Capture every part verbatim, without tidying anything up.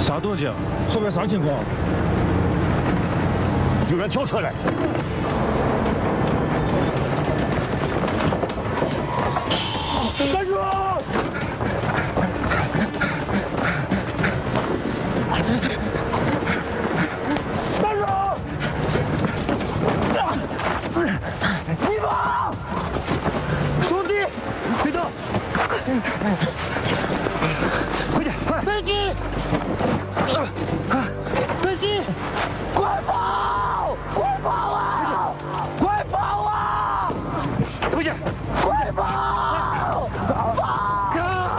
啥动静？后边啥情况？ 有人跳车来。站住！站住！你跑！兄弟，别动！快点，快！飞机！飞机！快跑！快跑啊！快跑啊！快点！快跑！跑！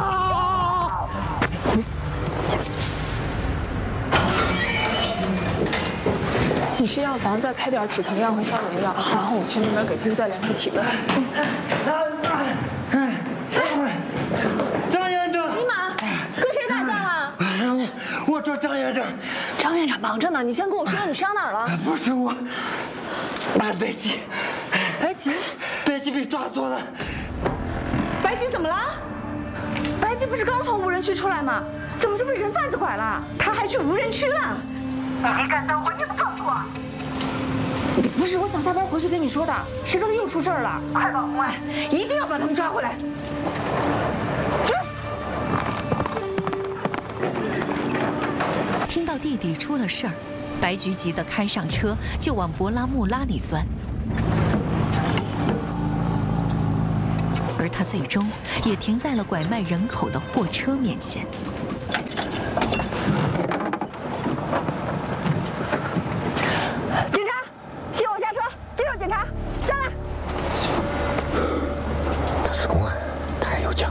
你去药房再开点止疼药和消炎药，然后我去那边给他们再量个体温。 张院长， 尼玛，跟谁打架了？ 我找张院长。 张院长忙着呢，你先跟我说说你伤哪儿了？ 不是我，白白吉。 白吉， 白吉被抓走了。 白吉怎么了？白吉不是刚从无人区出来吗？怎么就被人贩子拐了？他还去无人区了？你没敢当，我你不告诉我。不是，我想下班回去跟你说的。谁知道又出事儿了？快报公安，一定要把他们抓回来。 听到弟弟出了事儿，白菊急得开上车就往博拉木拉里钻，而他最终也停在了拐卖人口的货车面前。 警察，请我下车，接受检查，下来。 他是公安，他还有枪。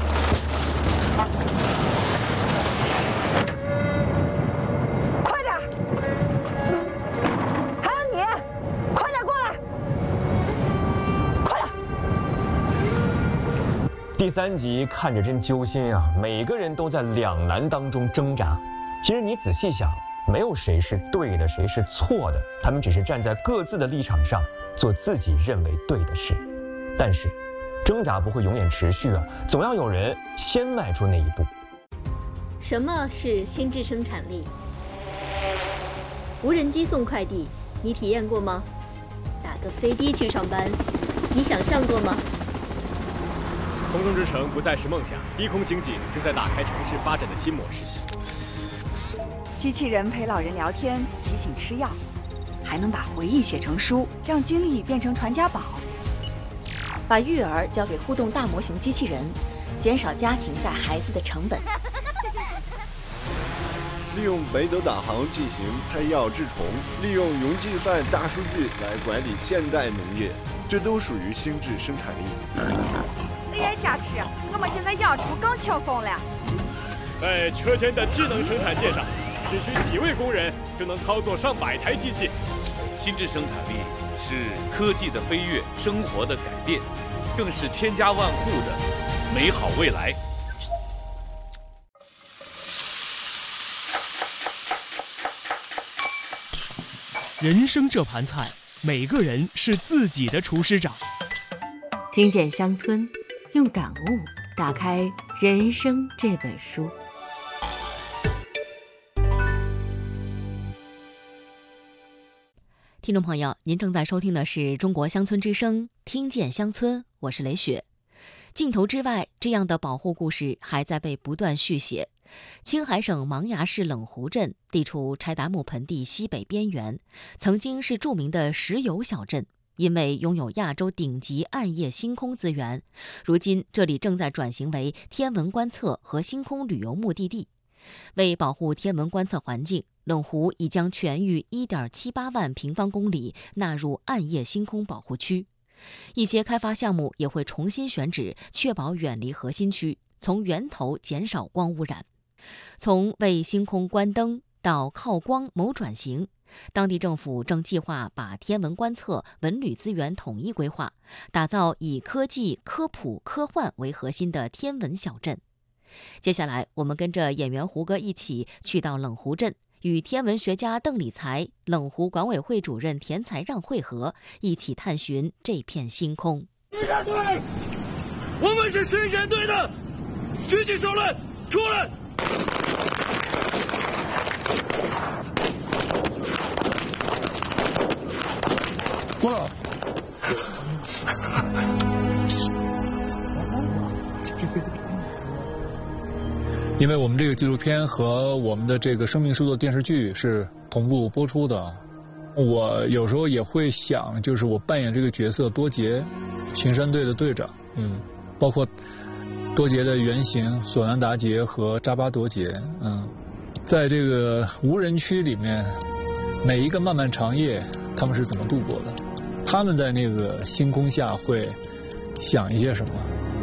快点！还有你，快点过来！快点！ 第三集看着真揪心啊，每个人都在两难当中挣扎。其实你仔细想，没有谁是对的，谁是错的，他们只是站在各自的立场上做自己认为对的事。但是，挣扎不会永远持续啊，总要有人先迈出那一步。 什么是心智生产力？无人机送快递，你体验过吗？打个飞的去上班，你想象过吗？ 空中之城不再是梦想，低空经济正在打开城市发展的新模式。 机器人陪老人聊天，提醒吃药，还能把回忆写成书，让经历变成传家宝。 把育儿交给互动大模型机器人，减少家庭带孩子的成本。 利用北斗导航进行配药治虫，利用云计算大数据来管理现代农业，这都属于心智生产力。 A I 加持，我们现在养猪更轻松了。 在车间的智能生产线上，只需几位工人就能操作上百台机器。 心智生产力是科技的飞跃，生活的改变，更是千家万户的美好未来。 人生这盘菜，每个人是自己的厨师长。 听见乡村，用感悟打开人生这本书。 听众朋友，您正在收听的是中国乡村之声，听见乡村，我是雷雪。镜头之外，这样的保护故事还在被不断续写。青海省茫崖市冷湖镇地处柴达木盆地西北边缘，曾经是著名的石油小镇。因为拥有亚洲顶级暗夜星空资源，如今这里正在转型为天文观测和星空旅游目的地。为保护天文观测环境，冷湖已将全域 一点七八万平方公里纳入暗夜星空保护区。一些开发项目也会重新选址，确保远离核心区，从源头减少光污染。从为星空关灯到靠光谋转型，当地政府正计划把天文观测、文旅资源统一规划，打造以科技、科普、科幻为核心的天文小镇。接下来，我们跟着演员胡歌一起去到冷湖镇，与天文学家邓理才、冷湖管委会主任田才让会合，一起探寻这片星空。 巡山队，我们是巡山队的，举起手来，出来！ 过来。 因为我们这个纪录片和我们的这个生命书的电视剧是同步播出的，我有时候也会想，就是我扮演这个角色多杰，群山队的队长，嗯，包括多杰的原型索南达杰和扎巴多杰，嗯，在这个无人区里面，每一个漫漫长夜，他们是怎么度过的？他们在那个星空下会想一些什么？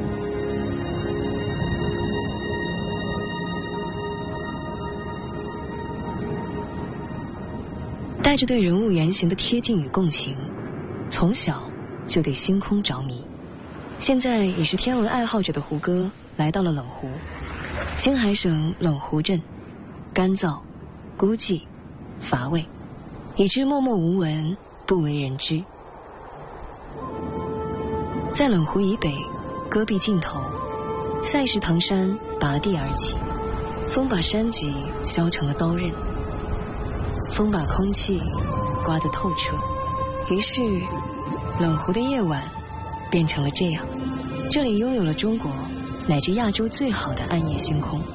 带着对人物原型的贴近与共情，从小就对星空着迷。现在也是天文爱好者的胡歌来到了冷湖，青海省冷湖镇，干燥、孤寂、乏味，以致默默无闻，不为人知。在冷湖以北，戈壁尽头，塞石唐山拔地而起，风把山脊削成了刀刃。风把空气刮得透彻，于是冷湖的夜晚变成了这样。这里拥有了中国乃至亚洲最好的暗夜星空。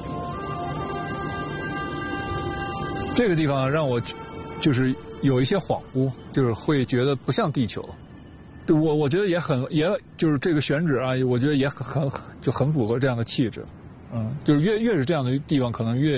这个地方让我就是有一些恍惚，就是会觉得不像地球。我我觉得也很也就是这个选址啊，我觉得也很很就很符合这样的气质。嗯，就是越越是这样的地方，可能越